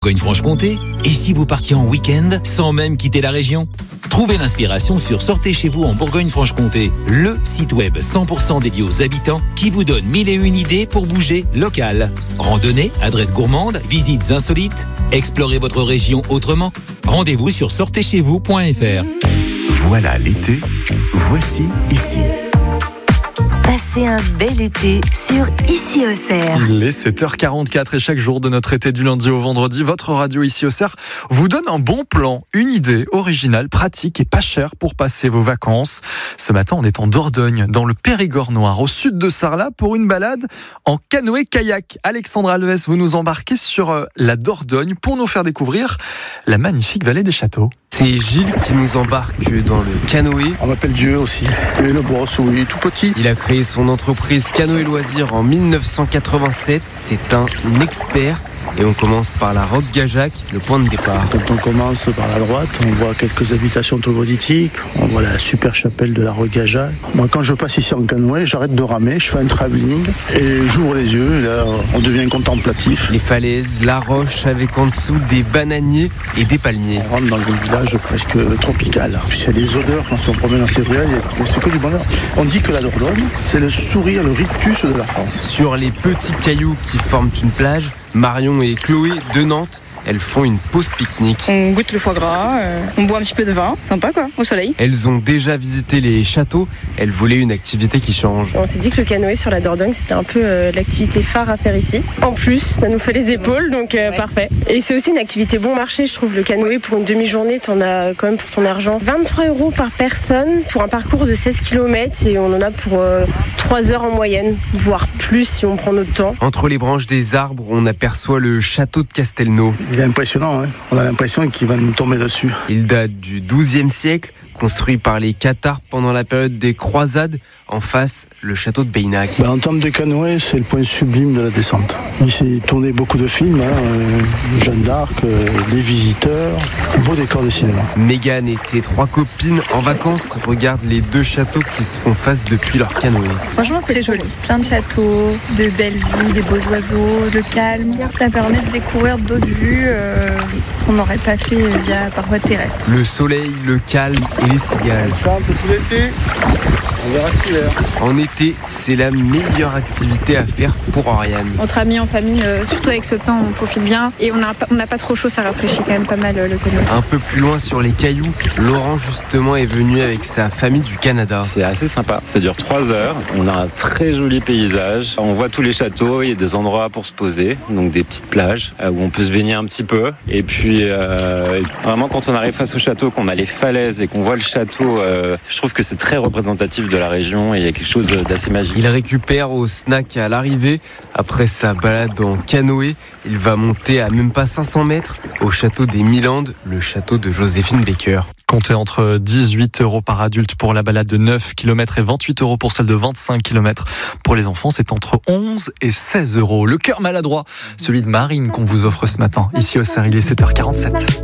Bourgogne-Franche-Comté. Et si vous partiez en week-end sans même quitter la région? Trouvez l'inspiration sur Sortez chez vous en Bourgogne-Franche-Comté, le site web 100% dédié aux habitants qui vous donne 1001 idées pour bouger local. Randonnée, adresses gourmandes, visites insolites, explorez votre région autrement. Rendez-vous sur sortezcheзвous.fr. Voilà l'été, voici ici. Passez un bel été sur Ici Auxerre. Il est 7h44 et chaque jour de notre été du lundi au vendredi, votre radio Ici Auxerre vous donne un bon plan, une idée originale, pratique et pas chère pour passer vos vacances. Ce matin, on est en Dordogne, dans le Périgord noir, au sud de Sarlat, pour une balade en canoë-kayak. Alexandra Alves, vous nous embarquez sur la Dordogne pour nous faire découvrir la magnifique vallée des Châteaux. C'est Gilles qui nous embarque dans le canoë. On m'appelle Dieu aussi. Et le brosse, oui, tout petit. Il a créé son entreprise Canoë Loisirs en 1987. C'est un expert. Et on commence par la Roque Gajac, le point de départ. Quand on commence par la droite, on voit quelques habitations troglodytiques, on voit la super chapelle de la Roque Gajac. Moi, quand je passe ici en canoë, j'arrête de ramer, je fais un travelling et j'ouvre les yeux. Et là, on devient contemplatif. Les falaises, la roche avec en dessous des bananiers et des palmiers. On rentre dans un village presque tropical. Puis il y a des odeurs quand on se promène dans ces ruelles, c'est que du bonheur. On dit que la Dordogne, c'est le sourire, le rictus de la France. Sur les petits cailloux qui forment une plage, Marion et Chloé de Nantes, elles font une pause pique-nique. On goûte le foie gras, on boit un petit peu de vin, sympa quoi, au soleil. Elles ont déjà visité les châteaux, elles voulaient une activité qui change. On s'est dit que le canoë sur la Dordogne, c'était un peu l'activité phare à faire ici. En plus, ça nous fait les épaules, donc parfait. Et c'est aussi une activité bon marché, je trouve. Le canoë, pour une demi-journée, t'en as quand même pour ton argent. 23 € par personne pour un parcours de 16 km et on en a pour 3 heures en moyenne, voire plus si on prend notre temps. Entre les branches des arbres, on aperçoit le château de Castelnau. Il est impressionnant, hein. On a l'impression qu'il va nous tomber dessus. Il date du XIIe siècle, construit par les Cathares pendant la période des croisades. En face, le château de Beynac. En termes de canoë, c'est le point sublime de la descente. Il s'est tourné beaucoup de films, Jeanne d'Arc, Les Visiteurs, beau décor de cinéma. Mégane et ses 3 copines en vacances regardent les 2 châteaux qui se font face depuis leur canoë. Franchement, c'est joli. Plein de châteaux, de belles vues, des beaux oiseaux, le calme. Ça permet de découvrir d'autres vues qu'on n'aurait pas fait par voie terrestre. Le soleil, le calme et les cigales. On chante tout l'été, on verra cet hiver. En été, c'est la meilleure activité à faire pour Oriane. Entre amis, en famille, surtout avec ce temps, on profite bien. Et on n'a pas trop chaud, ça rafraîchit quand même pas mal le canoë. Un peu plus loin sur les cailloux, Laurent justement est venu avec sa famille du Canada. C'est assez sympa, ça dure 3 heures. On a un très joli paysage. On voit tous les châteaux, il y a des endroits pour se poser, donc des petites plages où on peut se baigner un petit peu. Et puis vraiment quand on arrive face au château, qu'on a les falaises et qu'on voit le château, je trouve que c'est très représentatif de la région et il y a quelque chose d'assez magique. Il récupère au snack à l'arrivée. Après sa balade en canoë, il va monter à même pas 500 mètres au château des Milandes, le château de Joséphine Baker. Comptez entre 18 € par adulte pour la balade de 9 km et 28 € pour celle de 25 km. Pour les enfants, c'est entre 11 et 16 €. Le cœur maladroit, celui de Marine qu'on vous offre ce matin. Ici au Auxerre, il est 7h47.